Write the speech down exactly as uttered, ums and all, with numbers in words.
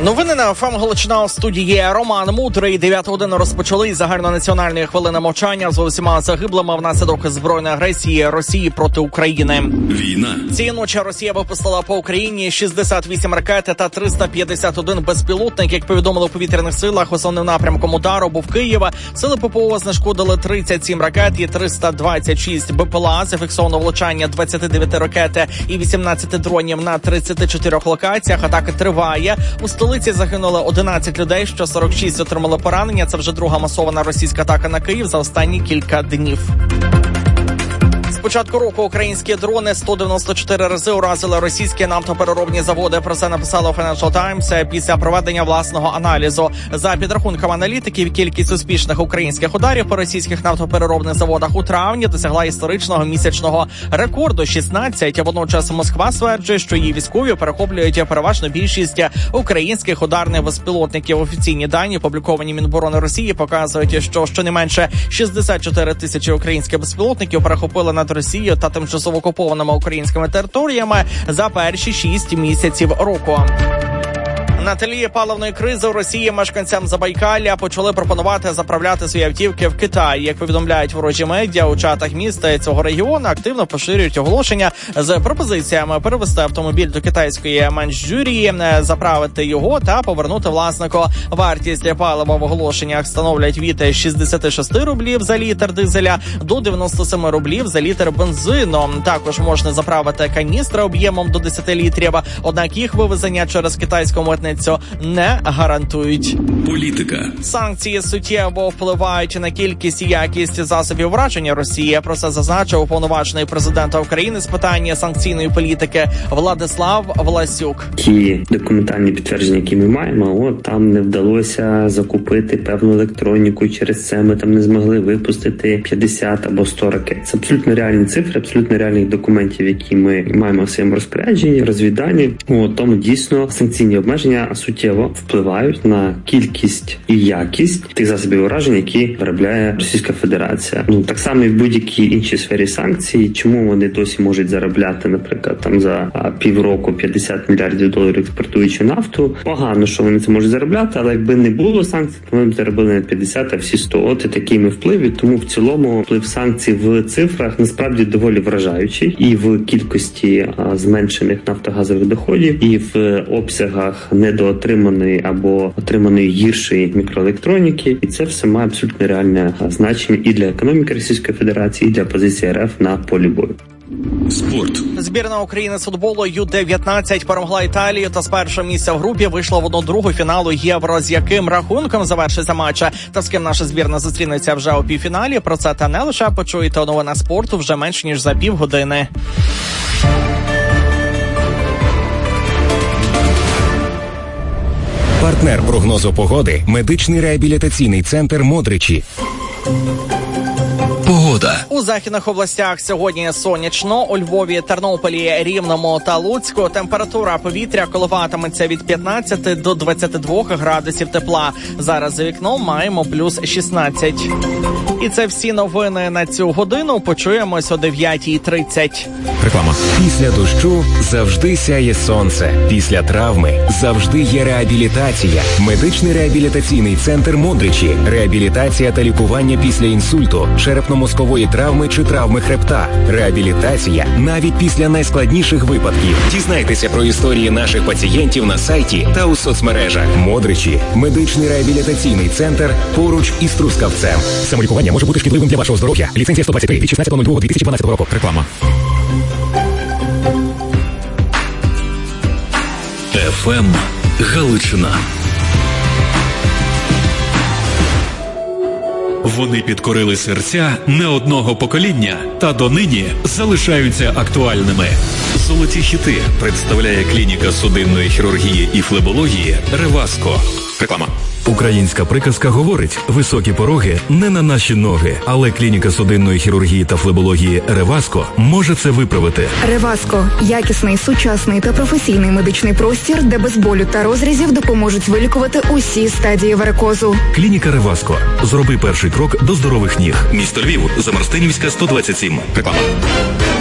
Новини на еф ем Галичина, у студії Роман Мудрий. Дев'яту годину розпочали загальнонаціональної хвилини мовчання з усіма загиблими внаслідок збройної агресії Росії проти України. Війна. Цієї ночі Росія випустила по Україні шістдесят вісім ракет та триста п'ятдесят один безпілотник. Як повідомили у повітряних силах, основним напрямком удару був Київ. Сили ППО знешкодили тридцять сім ракет і триста двадцять шість бе пе ел а. Зафіксовано влучання двадцять дев'ять ракет і вісімнадцять дронів на тридцяти чотирьох локаціях. Атака триває. У столиці загинули одинадцять людей, що сорок шість отримали поранення. Це вже друга масована російська атака на Київ за останні кілька днів. З початку року українські дрони сто дев'яносто чотири рази уразили російські нафтопереробні заводи. Про це написало Financial Times після проведення власного аналізу. За підрахунками аналітиків, кількість успішних українських ударів по російських нафтопереробних заводах у травні досягла історичного місячного рекорду – шістнадцять. Водночас Москва стверджує, що її військові перехоплюють переважну більшість українських ударних безпілотників. Офіційні дані, опубліковані Міноборони Росії, показують, що щонайменше шістдесят чотири тисячі українських безпілотників перехопили над Росією та тимчасово окупованими українськими територіями за перші шість місяців року. На тлі паливної кризи у Росії мешканцям Забайкалля почали пропонувати заправляти свої автівки в Китаї. Як повідомляють ворожі медіа, у чатах міста цього регіону активно поширюють оголошення з пропозиціями перевести автомобіль до китайської Маньчжурії, заправити його та повернути власнику. Вартість палива в оголошеннях становлять від шістдесят шість рублів за літр дизеля до дев'яносто сім рублів за літр бензину. Також можна заправити каністри об'ємом до десять літрів, однак їх вивезення через китайську митницю не гарантують. Політика. Санкції суттєво впливають на кількість і якість засобів враження Росії. Про це зазначив уповноважений президента України з питання санкційної політики Владислав Власюк. Ті документальні підтвердження, які ми маємо, от там не вдалося закупити певну електроніку, через це ми там не змогли випустити п'ятдесят або сто ракет. Це абсолютно реальні цифри, абсолютно реальних документів, які ми маємо в своєму розпорядженні, розвіддані. От, тому дійсно санкційні обмеження суттєво впливають на кількість і якість тих засобів ураження, які виробляє Російська Федерація. Ну так само і в будь-якій іншій сфері санкцій. Чому вони досі можуть заробляти, наприклад, там за півроку п'ятдесят мільярдів доларів експортуючи нафту? Погано, що вони це можуть заробляти, але якби не було санкцій, то вони б заробили не п'ятдесят, а всі сто. От і такими впливи. Тому в цілому вплив санкцій в цифрах насправді доволі вражаючий і в кількості а, зменшених нафтогазових доходів, і в обсягах недоотриманої або отриманої гіршої мікроелектроніки. І це все має абсолютно реальне значення і для економіки Російської Федерації, і для позиції РФ на полі бою. Спорт. Збірна України з футболу ю дев'ятнадцять перемогла Італію та з першого місця в групі вийшла в одну-другу фіналу Євро. З яким рахунком завершиться матч та з ким наша збірна зустрінеться вже у півфіналі? Про це та не лише почуєте у новинах спорту вже менш ніж за півгодини. Партнер прогнозу погоди – медичний реабілітаційний центр «Модричі». Погода. У західних областях сьогодні сонячно. У Львові, Тернополі, Рівному та Луцьку температура повітря коливатиметься від п'ятнадцяти до двадцяти двох градусів тепла. Зараз за вікном маємо плюс шістнадцять. І це всі новини на цю годину. Почуємось о дев'ятій тридцять. Реклама. Після дощу завжди сяє сонце. Після травми завжди є реабілітація. Медичний реабілітаційний центр «Модричі». Реабілітація та лікування після інсульту, черепно-мозкової травми чи травми хребта. Реабілітація навіть після найскладніших випадків. Дізнайтеся про історії наших пацієнтів на сайті та у соцмережах. «Модричі» – медичний реабілітаційний центр поруч із Трускавцем. Самолікування може бути шкідливим для вашого здоров'я. Ліцензія сто двадцять три від шістнадцятого лютого дві тисячі дванадцятого року. Реклама. еф ем Галичина. Вони підкорили серця не одного покоління та донині залишаються актуальними. Золоті хіти представляє клініка судинної хірургії і флебології «Реваско». Реклама. Українська приказка говорить: високі пороги не на наші ноги, але клініка судинної хірургії та флебології «Реваско» може це виправити. «Реваско» – якісний, сучасний та професійний медичний простір, де без болю та розрізів допоможуть вилікувати усі стадії варикозу. Клініка «Реваско». Зроби перший крок до здорових ніг. Місто Львів, Замарстинівська, сто двадцять сім. Реклама.